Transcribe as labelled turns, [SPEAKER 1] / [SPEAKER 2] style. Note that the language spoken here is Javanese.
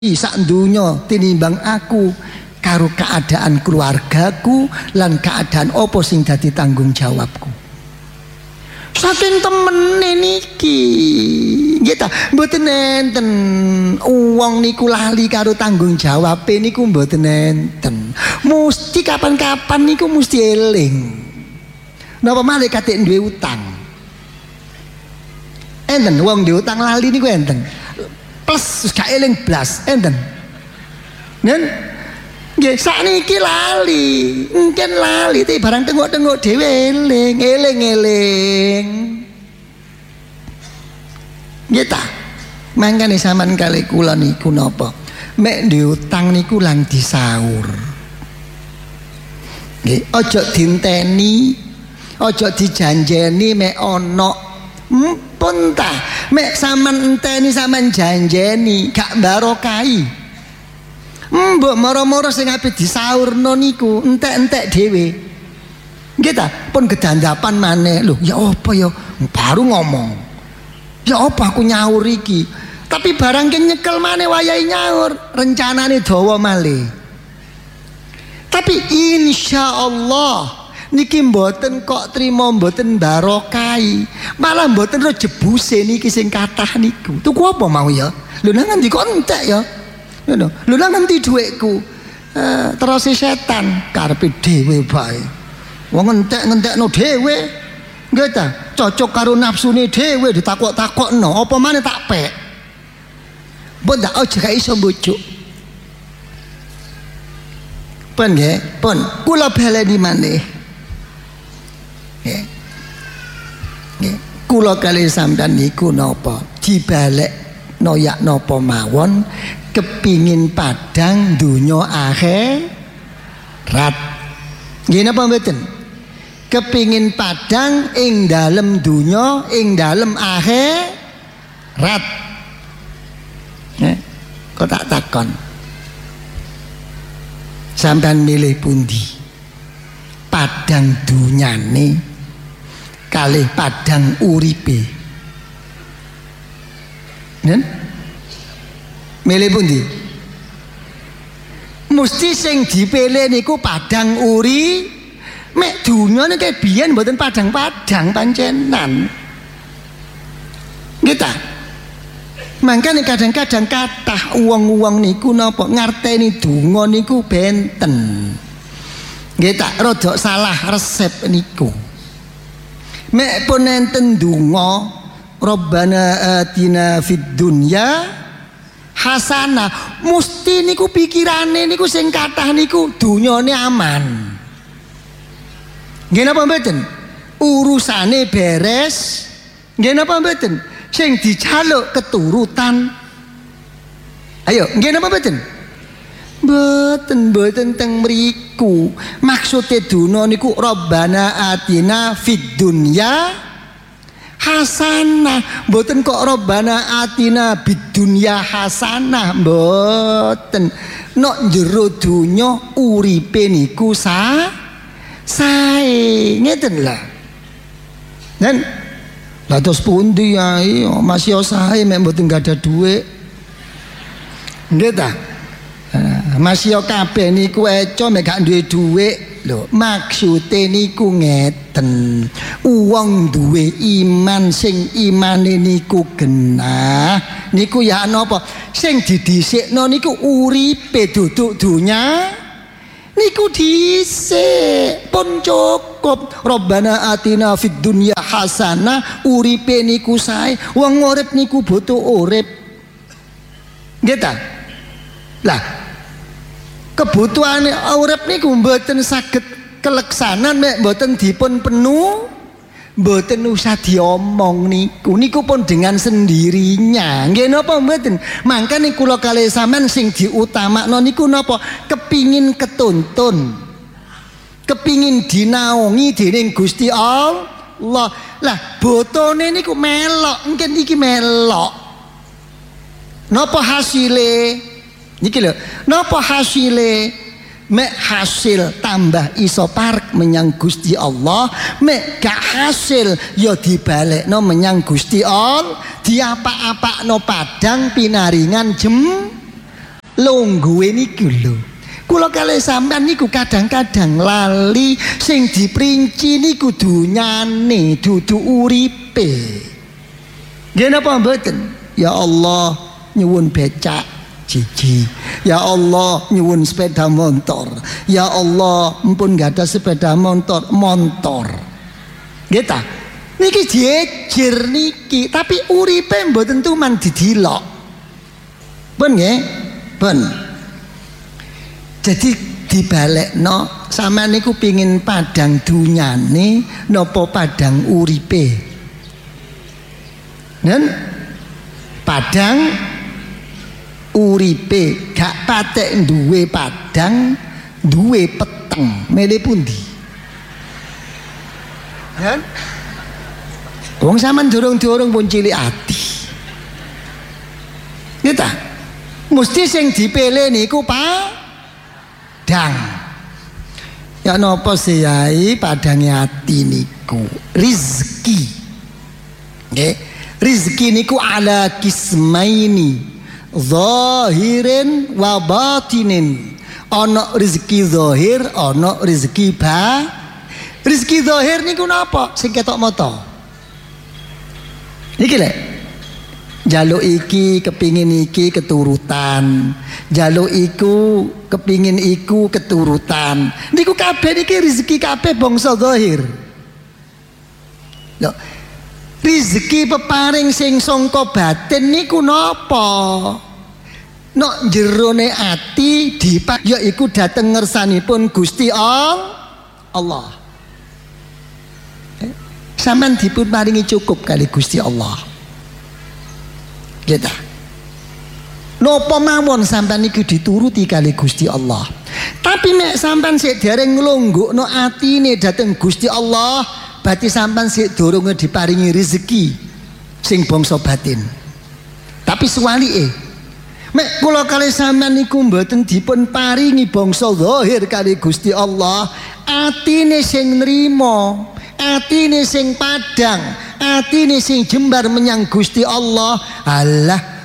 [SPEAKER 1] sak donya tinimbang aku karo keadaan keluargaku lan keadaan apa sing dadi tanggung jawabku. Saking temene niki nggih ta, mboten enten wong niku lali karo tanggung jawabe niku mboten enten. Mesti kapan-kapan niku mesti eling. Napa malih katik duwe utang. Enten wong duwe utang lali niku enten. Plus gak eling blas enten. Nen nggih sakniki lali, engken lali tapi barang tengok-tengok dhewe eling. Nggih ta? Mangkane sampean kali kula niku napa? Mek diutang niku lang disaur. Nggih, aja dinteni, aja dijanjeni mek ana. Pun ta, mek sampean enteni sampean janjeni gak barokai. Mbok moro-moro sing ape disaurno niku entek-entek dhewe. Nggih ta? Pun gedandapan maneh. Lho, ya apa ya? Baru ngomong. Ya apa aku nyaur iki? Tapi barang ki nyekel maneh wayahe nyaur, rencanane dawa malih. Tapi insyaallah niki mboten kok trimo mboten barokai. Malah mboten ro jebuse niki sing kathah niku. Tuku apa mau ya? Lho nang ngendi kok entek ya? Lho nang ngendi dhuwitku? Terus setan karepe dhewe bae. Wong entek-entekno dhewe. Nggih ta? Cocok karo nafsune dhewe ditakok-takokno, apa maneh tak pek. Mbok ndak aja gak iso mbujuk. Pun nggih, pun kula baleni maneh. Nggih. Nggih, kula kali sampean niku napa? Dibalek noyak napa mawon kepingin padang dunya akhirat. Nggih napa mboten? Kepingin padang ing dalem dunya, ing dalem akhirat. Kok tak takon. Sampean milih pundi? Padang dunyane kalih padang uripe. Nen? Milih pundi? Mesti sing dipilih niku padang uri. Mek dunya niki biyen mboten padang-padang pancenan. Nggih ta? Mangkane kadang-kadang kathah wong-wong niku napa ngarteni donga niku benten. Nggih tak rada salah resep niku. Mek pun enten donga Rabbana atina fid dunya hasanah, mesti niku pikirane niku sing kathah niku dunyane aman. Nggih napa mboten? Urusane beres. Nggih napa mboten? Sing dijaluk keturutan. Ayo, nggih napa mboten? Mboten teng mriku. Maksude donya niku Rabbana atina fid dunya hasanah. Mboten kok Rabbana atina bid dunya hasanah, mboten. Nok jero donya uripe niku sae ngeten lah. Dan lados pundi ae masih sae mek mboten gadah dhuwit. Nggih ta? Masih kabeh niku eco mek gak duwe dhuwit. Lho, maksude niku ngeten. Wong duwe iman sing imane niku genah, niku ya napa? Sing didhisikno niku uripe duduk dunya. Niku dhisik pun cukup. Rabbana atina fid dunya hasanah, uripe niku sae. Wong urip niku butuh urip. Nggih ta? Lah kebutuhane urip niku mboten saged keleksanan mek mboten dipun penuh, mboten usah diomong niku. Niku pun dengan sendirinya. Nggih napa mboten? Mangkane kula kalih sampean sing diutamakno niku napa? Kepingin ketuntun. Kepingin dinaungi dening Gusti Allah. Lah botone niku melok, engken iki melok. Napa hasile? Niki lho, napa hasile? Mek hasil tambah iso parek menyang Gusti Allah, mek gak hasil ya dibalekno menyang Gusti Allah, diapa-apakno padang pinaringan lungguhe niku lho. Kula kalih sampean niku kadang-kadang lali sing diprinci niku dunyane dudu uripe. Nggih napa mboten? Ya Allah nyuwun becak jiji. Ya Allah nyuwun sepeda motor. Ya Allah mumpun gak ada sepeda motor. Nggih ta? Niki jejer niki, tapi uripe mboten tuman didilok. Ben nggih? Ben. Jadi dibalekno sampean niku pengin padang dunyane napa padang uripe? Nen padang uripe gak patek duwe padang, duwe peteng, milih pundi? Nen wong sampean durung-durung pun cilik ati. Nggih ta? Mesti sing dipilih niku padang. Ya napa sih yai padange ati niku? Rizki. Nggih. Rizki niku ala kismaini. Zahirin wa batinin. Ana rezeki zahir, ana rezeki Rezeki zahir niku napa? Sing ketok mata. Niki lek jaluk iki kepingin iki keturutan, jaluk iku kepingin iku keturutan. Niku kabeh niki rezeki kabeh bangsa zahir. Lho, rezeki peparing sing sangka batin niku napa? Nok jerone ati dipak yaiku dateng ngersanipun Gusti Allah. Sampeyan dipun paringi cukup kali Gusti Allah. Gitu. Napa mawon sampeyan iki dituruti kali Gusti Allah. Tapi nek sampeyan sik dereng nglunggukno atine dhateng Gusti Allah, berarti sampeyan sik durung diparingi rezeki sing bangsa batin. Tapi suwalike mek kula kali sampeyan niku mboten dipun paringi bangsa zahir kali Gusti Allah, atine sing nrimo, atine sing padang, atine sing jembar menyang Gusti Allah, Allah